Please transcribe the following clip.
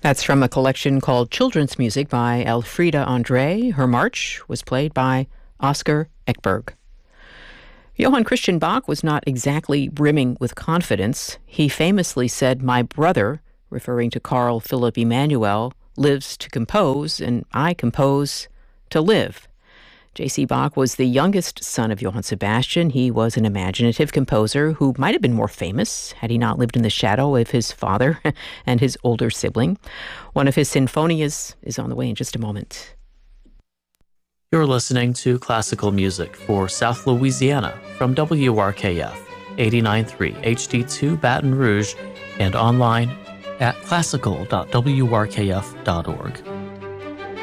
That's from a collection called Children's Music by Elfriede André. Her march was played by Oscar Ekberg. Johann Christian Bach was not exactly brimming with confidence. He famously said, "My brother," referring to Carl Philipp Emanuel, "lives to compose, and I compose to live." J.C. Bach was the youngest son of Johann Sebastian. He was an imaginative composer who might have been more famous had he not lived in the shadow of his father and his older sibling. One of his sinfonias is on the way in just a moment. You're listening to classical music for South Louisiana from WRKF 89.3 HD2 Baton Rouge and online at classical.wrkf.org.